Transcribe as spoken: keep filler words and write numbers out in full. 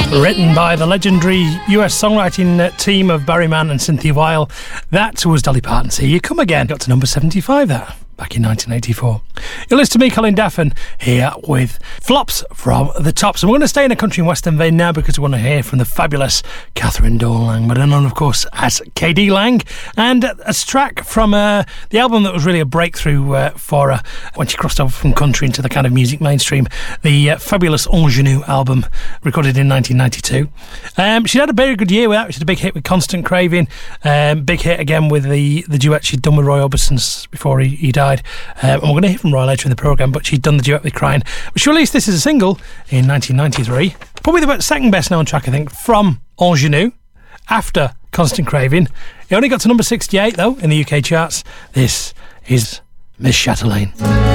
Written by the legendary U S songwriting team of Barry Mann and Cynthia Weil. That was Dolly Parton's Here You Come Again. Got to number seventy-five there, back in nineteen eighty-four. You're listening to me, Colin Daffin, here with flops from the tops. And we're going to stay in a country and western vein now because we want to hear from the fabulous Catherine Dawn Lang, better known, of course, as K D Lang. And a track from uh, the album that was really a breakthrough uh, for her when she crossed over from country into the kind of music mainstream, the uh, fabulous Ingenue album, recorded in nineteen ninety-two. Um, she had a very good year with that. She had a big hit with Constant Craving, um, big hit again with the, the duet she'd done with Roy Orbison before he, he died. Um, and we're going to hear from Roy later in the programme, but she'd done the duet with Crying. But she released this as a single in nineteen ninety-three. Probably the second best known track, I think, from Ingenue, after Constant Craving. It only got to number sixty-eight, though, in the U K charts. This is Miss Chatelaine.